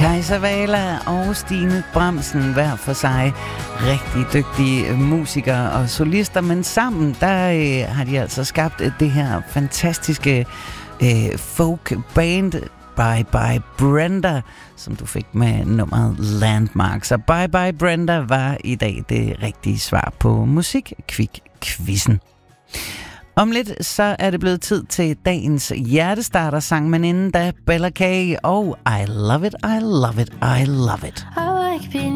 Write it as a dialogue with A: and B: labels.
A: Kajsa Wala og Stine Bramsen, hver for sig rigtig dygtige musikere og solister, men sammen der har de altså skabt det her fantastiske folk band Bye Bye Brenda, som du fik med nummeret Landmark. Så Bye Bye Brenda var i dag det rigtige svar på Musikquiz-quizzen. Om lidt så er det blevet tid til dagens hjertestarter-sang, men inden da Bella K og I Love It, I Love It, I Love It.